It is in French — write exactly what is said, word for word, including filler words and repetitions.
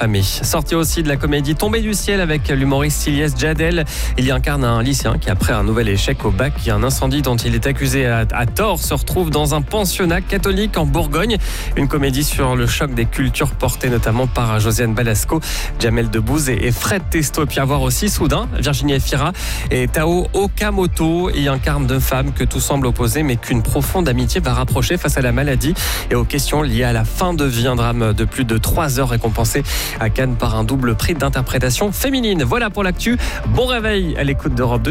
affamé. Sorti aussi de la comédie Tombée du ciel avec l'humoriste Ilyes Djadel. Il y incarne un lycéen qui, après un nouvel échec au bac et un incendie dont il est accusé à, à tort, se retrouve dans un pensionnat catholique en Bourgogne. Une comédie sur le choc des cultures portée notamment par Josiane Balasco, Jamel Debbouze et Fred Testo. Et puis à voir aussi Soudain, Virginie Efira et Tao Okamoto y incarnent deux femmes que tout semble opposer mais qu'une profonde amitié va rapprocher face à la maladie et aux questions liées à la fin de vie. Un drame de plus de trois heures récompensé à Cannes par un double prix d'interprétation féminine. Voilà pour l'actu. Bon réveil à l'écoute d'Europe deux.